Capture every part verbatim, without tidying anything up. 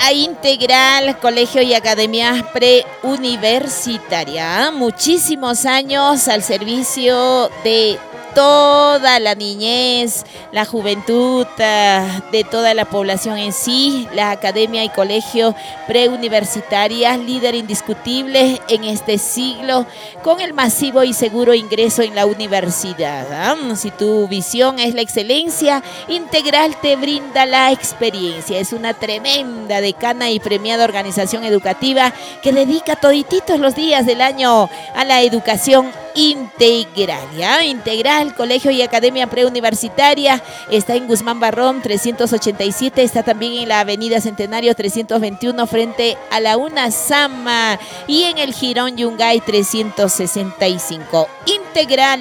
a Integral, Colegio y Academia Preuniversitaria. Muchísimos años al servicio de toda la niñez, la juventud, de toda la población en sí. La Academia y Colegio Preuniversitaria, líder indiscutible en este siglo, con el masivo y seguro ingreso en la universidad. ¿eh? Si tu visión es la excelencia, Integral te brinda la experiencia. Es una tremenda, decana y premiada organización educativa que dedica todititos los días del año a la educación integral. ¿ya? Integral, Colegio y Academia Preuniversitaria, está en Guzmán Barrón trescientos ochenta y siete, está también en la Avenida Centenario trescientos veintiuno frente a la UNASAMA y en el Jirón Yungay trescientos sesenta y cinco. Integral.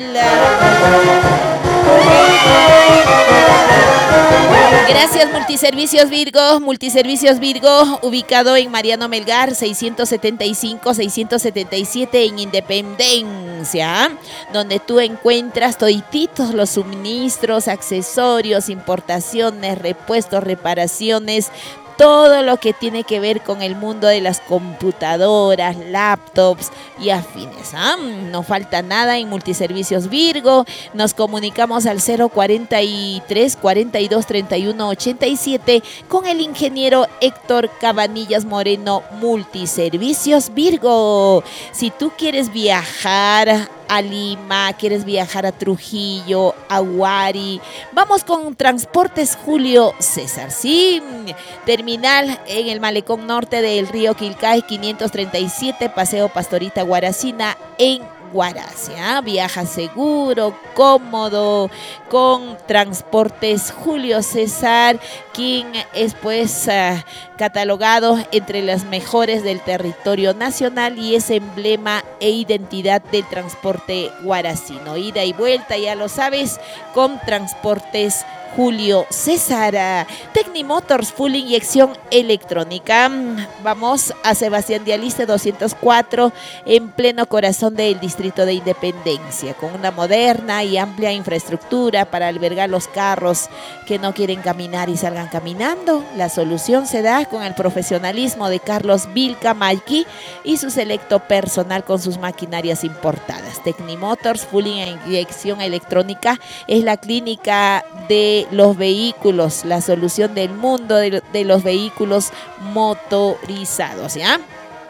Gracias Multiservicios Virgo, Multiservicios Virgo, ubicado en Mariano Melgar seiscientos setenta y cinco, seiscientos setenta y siete en Independencia, donde tú encuentras todititos los suministros, accesorios, importaciones, repuestos, reparaciones, todo lo que tiene que ver con el mundo de las computadoras, laptops y afines. ¿ah? No falta nada en Multiservicios Virgo. Nos comunicamos al cero cuarenta y tres, cuarenta y dos, treinta y uno, ochenta y siete con el ingeniero Héctor Cabanillas Moreno, Multiservicios Virgo. Si tú quieres viajar a Lima, quieres viajar a Trujillo, a Huari, vamos con Transportes Julio César. Sí, terminal en el Malecón Norte del Río Quilcay, quinientos treinta y siete, Paseo Pastorita Guaracina, en Huaraz. ¿ya? Viaja seguro, cómodo, con Transportes Julio César, quien es pues uh, catalogado entre las mejores del territorio nacional y es emblema e identidad del transporte huaracino. Ida y vuelta, ya lo sabes, con Transportes Julio César. Tecnimotors, full inyección electrónica. Vamos a Sebastián de Aliste doscientos cuatro, en pleno corazón del distrito de Independencia, con una moderna y amplia infraestructura para albergar los carros que no quieren caminar y salgan caminando. La solución se da con el profesionalismo de Carlos Vilca Malqui y su selecto personal con sus maquinarias importadas. Tecnimotors, full inyección electrónica, es la clínica de los vehículos, la solución del mundo de, de los vehículos motorizados. ¿ya?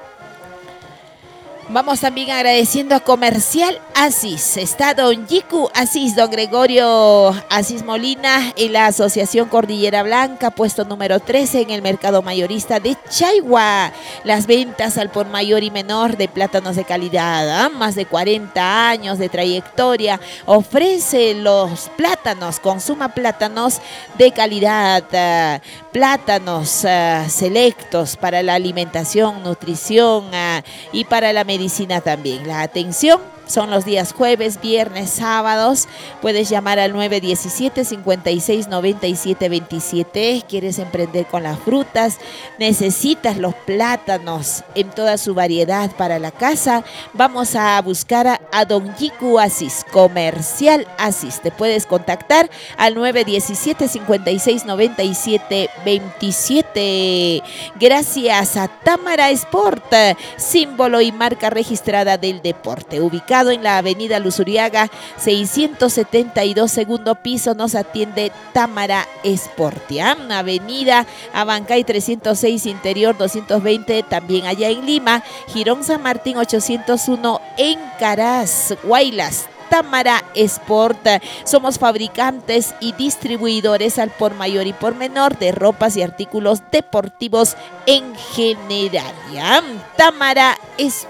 Vamos también agradeciendo a Comercial Asís. Está don Yiku Asís, don Gregorio Asís Molina, en la Asociación Cordillera Blanca, puesto número trece en el mercado mayorista de Chaigua. Las ventas al por mayor y menor de plátanos de calidad, ¿eh? más de cuarenta años de trayectoria. Ofrece los plátanos, consuma plátanos de calidad, uh, plátanos uh, selectos para la alimentación, nutrición uh, y para la medicina. Medicina también. La atención son los días jueves, viernes, sábados. Puedes llamar al nueve diecisiete, cincuenta y seis, noventa y siete veintisiete. ¿Quieres emprender con las frutas? ¿Necesitas los plátanos en toda su variedad para la casa? Vamos a buscar a, a don Yiku Asís, Comercial Asís. Te puedes contactar al nueve diecisiete, cincuenta y seis, noventa y siete veintisiete. Gracias a Támara Sport, símbolo y marca registrada del deporte. Ubicado en la avenida Luzuriaga seiscientos setenta y dos, segundo piso, nos atiende Támara Sport. ¿ya? Avenida Abancay trescientos seis, interior doscientos veinte, también allá en Lima. Jirón San Martín ochocientos uno en Caraz, Huaylas. Támara Sport. Somos fabricantes y distribuidores al por mayor y por menor de ropas y artículos deportivos en general. ¿ya? Támara Sport.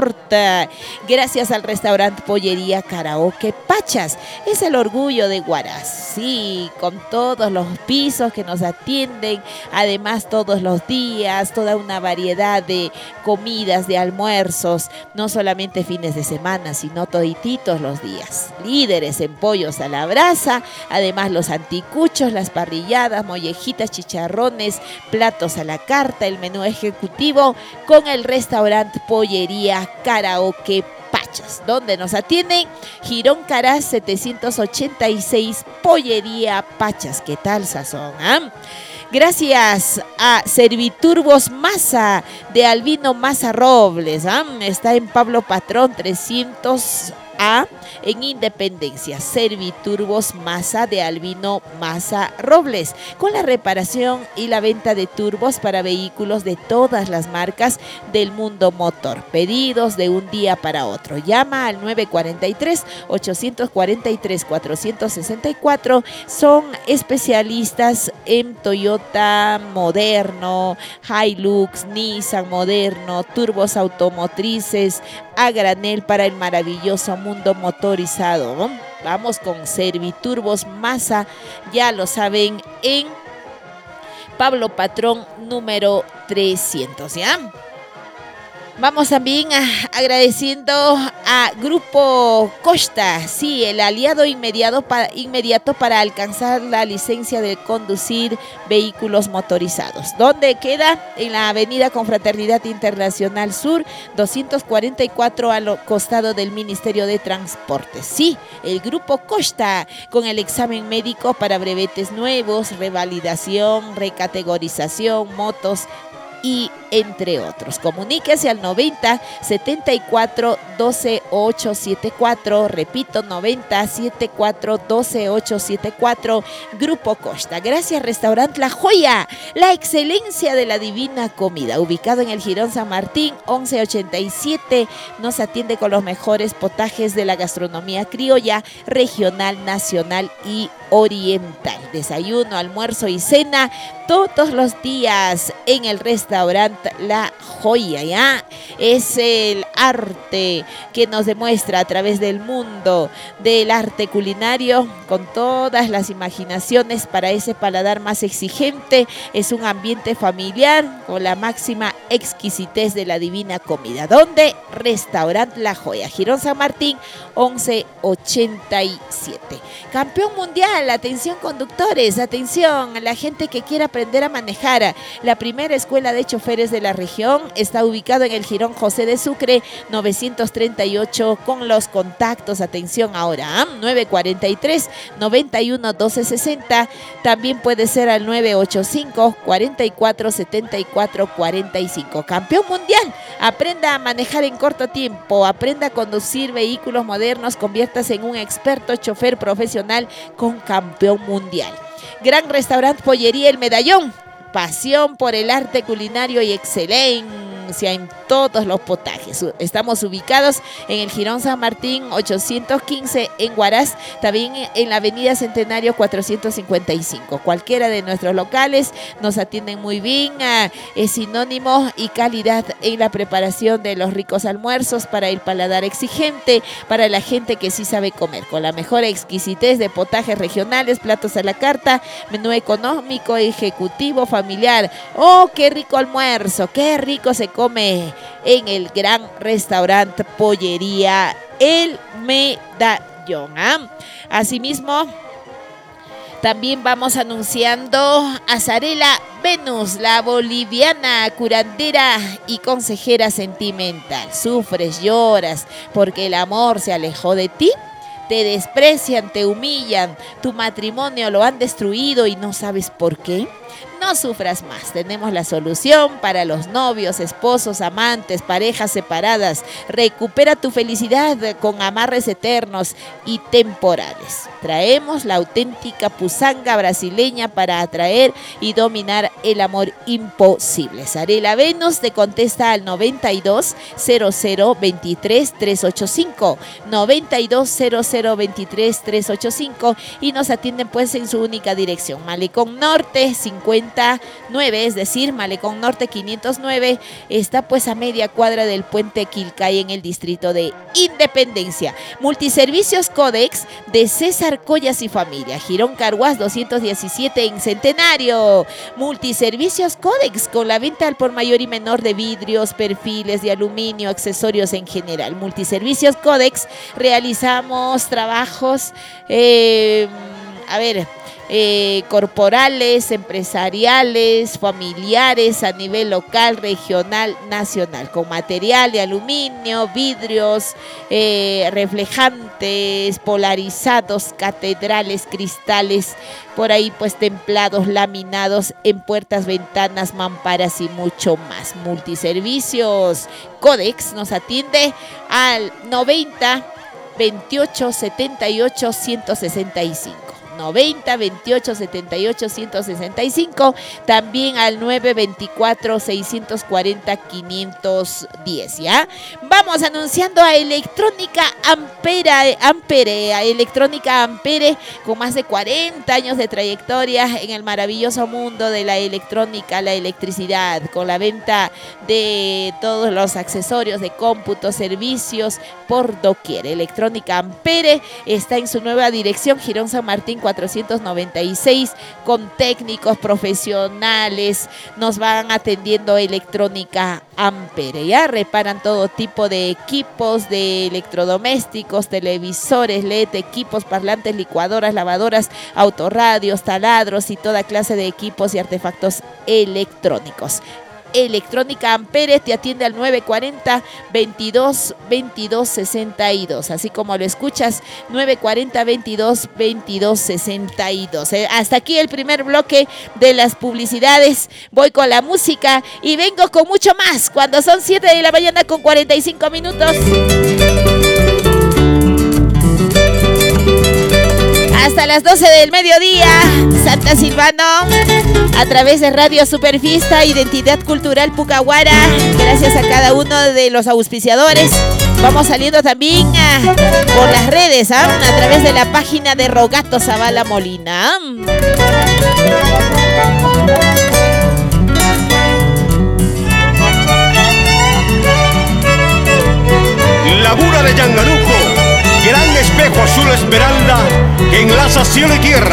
Gracias al restaurante Pollería Karaoke Pachas. Es el orgullo de Huaraz. Sí, con todos los pisos que nos atienden, además todos los días, toda una variedad de comidas, de almuerzos, no solamente fines de semana, sino todititos los días. Líderes en pollos a la brasa, además los anticuchos, las parrilladas, mollejitas, chicharrones, platos a la carta, el menú ejecutivo con el restaurante Pollería Karaoke Pachas, donde nos atienden Jirón Caraz setecientos ochenta y seis, Pollería Pachas. ¿Qué tal sazón? ¿eh? Gracias a Serviturbos Masa de Albino Masa Robles. ¿eh? Está en Pablo Patrón trescientos A en Independencia. Serviturbos Masa de Albino Masa Robles, con la reparación y la venta de turbos para vehículos de todas las marcas del mundo motor. Pedidos de un día para otro. Llama al nueve cuatro tres, ocho cuatro tres, cuatro seis cuatro. Son especialistas en Toyota moderno, Hilux, Nissan moderno, turbos automotrices a granel para el maravilloso mundo motorizado, ¿no? Vamos con Serviturbos Masa, ya lo saben, en Pablo Patrón número trescientos, ¿ya? Vamos también a, agradeciendo a Grupo Costa, sí, el aliado inmediato para, inmediato para alcanzar la licencia de conducir vehículos motorizados. ¿Dónde queda? En la avenida Confraternidad Internacional Sur, doscientos cuarenta y cuatro al costado del Ministerio de Transportes. Sí, el Grupo Costa, con el examen médico para brevetes nuevos, revalidación, recategorización, motos, y entre otros. Comuníquese al noventa, setenta y cuatro, doce, ocho setenta y cuatro, repito, noventa, setenta y cuatro, doce, ocho setenta y cuatro, Grupo Costa. Gracias, Restaurante La Joya, la excelencia de la divina comida, ubicado en el Jirón San Martín, once ochenta y siete, nos atiende con los mejores potajes de la gastronomía criolla, regional, nacional y oriental. Desayuno, almuerzo y cena todos los días en el restaurante La Joya, ¿ya? Es el arte que nos demuestra a través del mundo del arte culinario, con todas las imaginaciones para ese paladar más exigente. Es un ambiente familiar con la máxima exquisitez de la divina comida. ¿Dónde? Restaurante La Joya, Jirón San Martín, once ochenta y siete. Campeón mundial, atención conductores, atención a la gente que quiera aprender a manejar. La primera escuela de choferes de la región está ubicado en el Jirón José de Sucre, novecientos treinta y ocho, con los contactos, atención ahora, ¿eh? nueve cuatro tres, noventa y uno, doce sesenta, también puede ser al nueve ocho cinco, cuarenta y cuatro, setenta y cuatro, cuarenta y cinco. Campeón mundial, aprenda a manejar en corto tiempo, aprenda a conducir vehículos modernos, conviértase en un experto chofer profesional con Campeón mundial. Gran Restaurante Pollería El Medallón, pasión por el arte culinario y excelencia en todos los potajes. Estamos ubicados en el Jirón San Martín ochocientos quince en Huaraz, también en la avenida Centenario cuatrocientos cincuenta y cinco. Cualquiera de nuestros locales nos atienden muy bien, es sinónimo y calidad en la preparación de los ricos almuerzos para el paladar exigente, para la gente que sí sabe comer, con la mejor exquisitez de potajes regionales, platos a la carta, menú económico, ejecutivo, familiar. ¡Oh, qué rico almuerzo! ¡Qué rico se come en el gran restaurante Pollería El Medallón! ¿eh? Asimismo, también vamos anunciando a Zarela Venus, la boliviana curandera y consejera sentimental. ¿Sufres, lloras porque el amor se alejó de ti? Te desprecian, te humillan, tu matrimonio lo han destruido y no sabes por qué. No sufras más, tenemos la solución para los novios, esposos, amantes, parejas separadas. Recupera tu felicidad con amarres eternos y temporales. Traemos la auténtica pusanga brasileña para atraer y dominar el amor imposible. Zarela Venus te contesta al noventa y dos, cero cero, veintitrés, trescientos ochenta y cinco, noventa y dos, cero cero, veintitrés, trescientos ochenta y cinco, y nos atienden pues en su única dirección, Malecón Norte cincuenta y nueve, es decir, Malecón Norte quinientos nueve, está pues a media cuadra del puente Quilcay en el distrito de Independencia. Multiservicios Codex de César Collas y Familia, Jirón Carhuaz doscientos diecisiete en Centenario. Multiservicios Codex con la venta al por mayor y menor de vidrios, perfiles de aluminio, accesorios en general. Multiservicios Codex, realizamos trabajos, eh, a ver, eh, corporales, empresariales, familiares a nivel local, regional, nacional, con material de aluminio, vidrios, eh, reflejantes, polarizados, catedrales, cristales, por ahí pues templados, laminados en puertas, ventanas, mamparas y mucho más. Multiservicios Codex nos atiende al noventa, veintiocho, setenta y ocho, ciento sesenta y cinco. noventa, veintiocho, setenta y ocho, ciento sesenta y cinco, también al nueve veinticuatro, seiscientos cuarenta, quinientos diez, ¿ya? Vamos anunciando a Electrónica Ampere, Ampere, a Electrónica Ampere, con más de cuarenta años de trayectoria en el maravilloso mundo de la electrónica, la electricidad, con la venta de todos los accesorios de cómputo, servicios por doquier. Electrónica Ampere está en su nueva dirección, Girón San Martín cuatrocientos noventa y seis, con técnicos profesionales. Nos van atendiendo Electrónica Ampere, ya reparan todo tipo de equipos de electrodomésticos, televisores L E D, equipos, parlantes, licuadoras, lavadoras, autorradios, taladros y toda clase de equipos y artefactos electrónicos. Electrónica Ampere te atiende al nueve cuarenta, veintidós, veintidós, sesenta y dos, así como lo escuchas, nueve cuarenta, veintidós, veintidós, sesenta y dos. Eh, hasta aquí el primer bloque de las publicidades. Voy con la música y vengo con mucho más cuando son siete de la mañana con cuarenta y cinco minutos. Hasta las doce del mediodía, Santa Silvano, a través de Radio Superfiesta, Identidad Cultural Pucahuara. Gracias a cada uno de los auspiciadores. Vamos saliendo también a, por las redes, ¿eh? A través de la página de Rogato Zavala Molina. Laguna de Yanganuco, gran espejo azul esmeralda que enlaza cielo y tierra.